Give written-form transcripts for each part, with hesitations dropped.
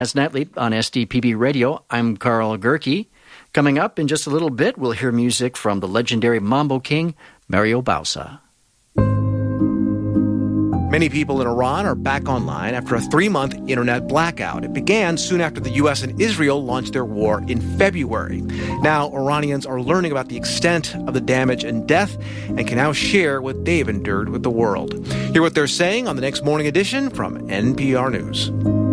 As Nightly on SDPB Radio, I'm Carl Gerke. Coming up in just a little bit, we'll hear music from the legendary Mambo King, Mario Bauza. Many people in Iran are back online after a 3-month internet blackout. It began soon after the U.S. and Israel launched their war in February. Now, Iranians are learning about the extent of the damage and death and can now share what they've endured with the world. Hear what they're saying on the next morning edition from NPR News.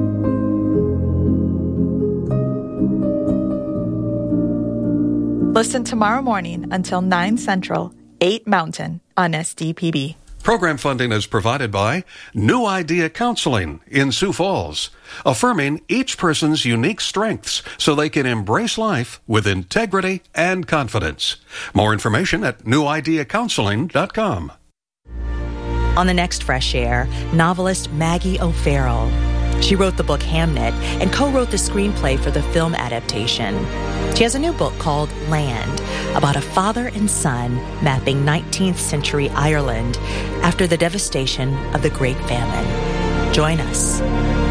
Listen tomorrow morning until 9 Central, 8 Mountain on SDPB. Program funding is provided by New Idea Counseling in Sioux Falls, affirming each person's unique strengths so they can embrace life with integrity and confidence. More information at newideacounseling.com. On the next Fresh Air, novelist Maggie O'Farrell. She wrote the book Hamnet and co-wrote the screenplay for the film adaptation. She has a new book called Land, about a father and son mapping 19th century Ireland after the devastation of the Great Famine. Join us.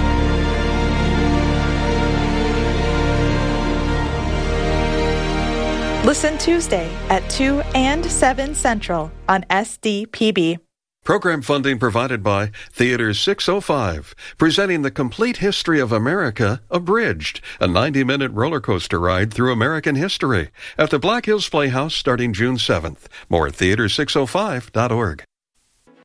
Listen Tuesday at 2 and 7 Central on SDPB. Program funding provided by Theater 605, presenting the complete history of America abridged, a 90-minute roller coaster ride through American history at the Black Hills Playhouse starting June 7th. More at theater605.org.